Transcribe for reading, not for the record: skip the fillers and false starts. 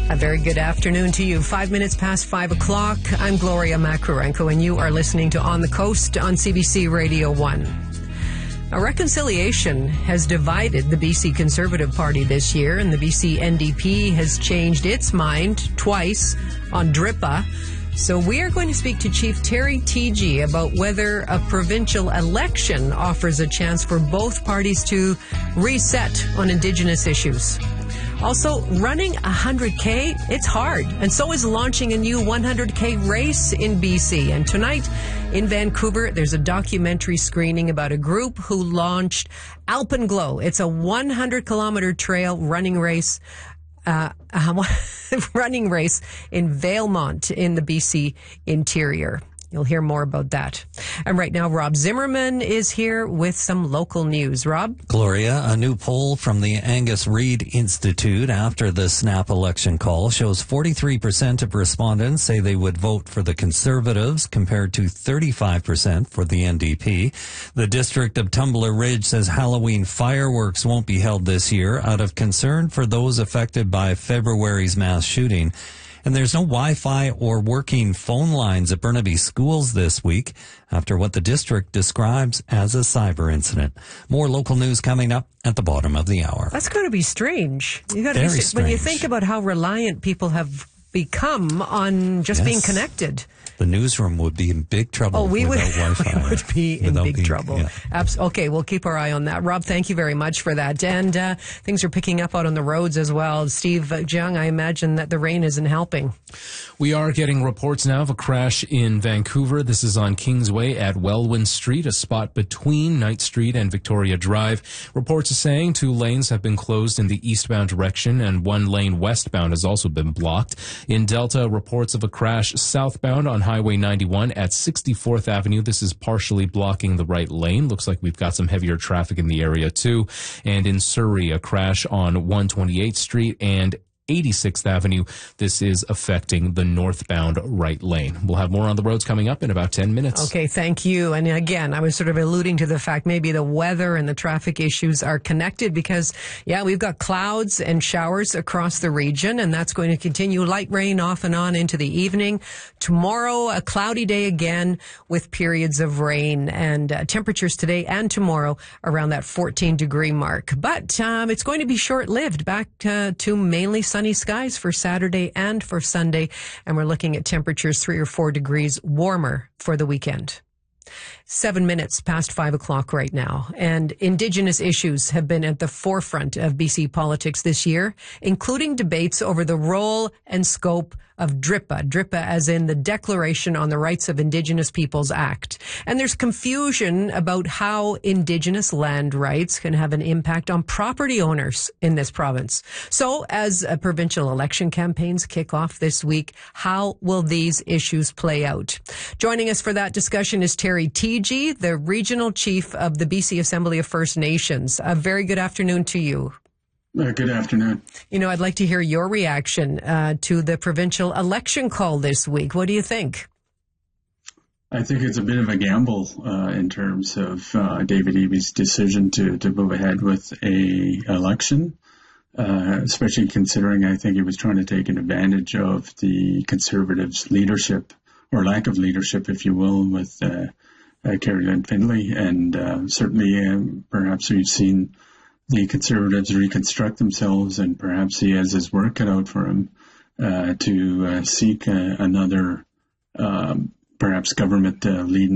A very good afternoon to you. 5 minutes past 5 o'clock. I'm Gloria Makarenko, and you are listening to On the Coast on CBC Radio 1. A reconciliation has divided the BC Conservative Party this year, and the BC NDP has changed its mind twice on DRIPA. So we are going to speak to Chief Terry Teegee about whether a provincial election offers a chance for both parties to reset on Indigenous issues. Also, running 100K, it's hard. And so is launching a new 100K race in BC. And tonight in Vancouver, there's a documentary screening about a group who launched Alpenglow. It's a 100-kilometer trail running race in Valemount in the BC interior. You'll hear more about that. And right now, Rob Zimmerman is here with some local news. Rob? Gloria, a new poll from the Angus Reid Institute after the snap election call shows 43% of respondents say they would vote for the Conservatives compared to 35% for the NDP. The district of Tumbler Ridge says Halloween fireworks won't be held this year out of concern for those affected by February's mass shooting. And there's no Wi-Fi or working phone lines at Burnaby schools this week after what the district describes as a cyber incident. More local news coming up at the bottom of the hour. That's going to be strange. Very strange. When you think about how reliant people have become on just being connected. The newsroom would be in big trouble without Wi-Fi. We would be in big trouble. Yeah. Okay, we'll keep our eye on that. Rob, thank you very much for that. And things are picking up out on the roads as well. Steve Jung, I imagine that the rain isn't helping. We are getting reports now of a crash in Vancouver. This is on Kingsway at Welwyn Street, a spot between Knight Street and Victoria Drive. Reports are saying 2 lanes have been closed in the eastbound direction and 1 lane westbound has also been blocked. In Delta, reports of a crash southbound on Highway 91 at 64th Avenue. This is partially blocking the right lane. Looks like we've got some heavier traffic in the area too. And in Surrey, a crash on 128th Street and 86th Avenue. This is affecting the northbound right lane. We'll have more on the roads coming up in about 10 minutes. Okay, thank you. And again, I was sort of alluding to the fact maybe the weather and the traffic issues are connected because, we've got clouds and showers across the region, and that's going to continue. Light rain off and on into the evening. Tomorrow, a cloudy day again with periods of rain, and temperatures today and tomorrow around that 14-degree mark. But it's going to be short-lived, back to mainly sunny skies for Saturday and for Sunday, and we're looking at temperatures 3 or 4 degrees warmer for the weekend. 7 minutes past 5 o'clock right now, and Indigenous issues have been at the forefront of BC politics this year, including debates over the role and scope of DRIPA. DRIPA as in the Declaration on the Rights of Indigenous Peoples Act. And there's confusion about how Indigenous land rights can have an impact on property owners in this province. So as provincial election campaigns kick off this week, how will these issues play out? Joining us for that discussion is Terry Teegee, the Regional Chief of the BC Assembly of First Nations. A very good afternoon to you. Good afternoon. I'd like to hear your reaction to the provincial election call this week. What do you think? I think it's a bit of a gamble in terms of David Eby's decision to move ahead with a election, especially considering I think he was trying to take an advantage of the Conservatives' leadership, or lack of leadership, if you will, with Carrie-Lynne Findlay. And certainly perhaps we've seen the Conservatives reconstruct themselves, and perhaps he has his work cut out for him to seek another perhaps government lead